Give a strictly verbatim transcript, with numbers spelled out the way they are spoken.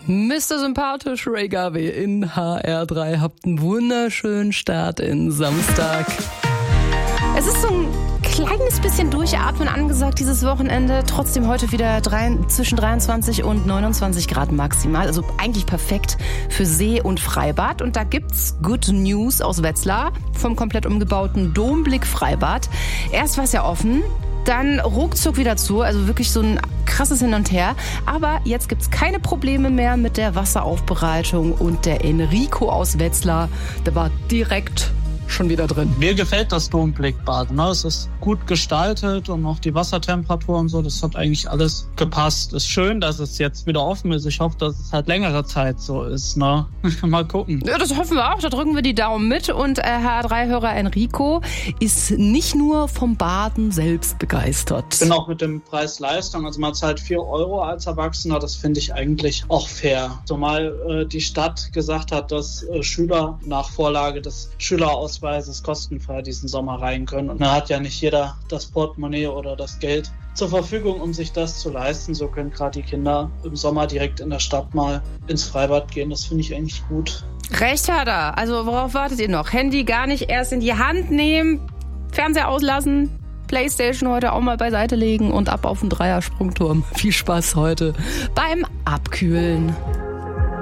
Mister Sympathisch, Ray Garvey in H R drei. Habt einen wunderschönen Start in Samstag. Es ist so ein kleines bisschen Durchatmen angesagt dieses Wochenende. Trotzdem heute wieder drei, zwischen dreiundzwanzig und neunundzwanzig Grad maximal. Also eigentlich perfekt für See- und Freibad. Und da gibt's Good News aus Wetzlar vom komplett umgebauten Domblick Freibad. Erst war es ja offen, dann ruckzuck wieder zu. Also wirklich so ein krasses Hin und Her. Aber jetzt gibt's keine Probleme mehr mit der Wasseraufbereitung. Und der Enrico aus Wetzlar, der war direkt schon wieder drin. Mir gefällt das Domblickbad. Ne? Es ist gut gestaltet und auch die Wassertemperatur und so, das hat eigentlich alles gepasst. Ist schön, dass es jetzt wieder offen ist. Ich hoffe, dass es halt längere Zeit so ist. Ne? Mal gucken. Ja, das hoffen wir auch. Da drücken wir die Daumen mit. Und äh, H R drei-Hörer Enrico ist nicht nur vom Baden selbst begeistert. Ich bin auch mit dem Preis-Leistung. Also man zahlt vier Euro als Erwachsener. Das finde ich eigentlich auch fair. Zumal äh, die Stadt gesagt hat, dass äh, Schüler nach Vorlage des Schülerausweises kostenfrei diesen Sommer rein können. Und da hat ja nicht jeder das Portemonnaie oder das Geld zur Verfügung, um sich das zu leisten. So können gerade die Kinder im Sommer direkt in der Stadt mal ins Freibad gehen. Das finde ich eigentlich gut. Recht hat er. Also worauf wartet ihr noch? Handy gar nicht erst in die Hand nehmen, Fernseher auslassen, Playstation heute auch mal beiseite legen und ab auf den Dreier-Sprungturm. Viel Spaß heute beim Abkühlen.